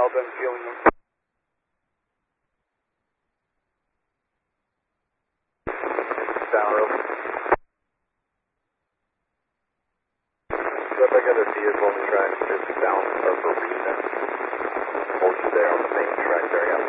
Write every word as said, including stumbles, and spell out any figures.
I've been feeling them. Tower open. So if I got a vehicle on the track just south of Arena, hold you there on the main track there, I got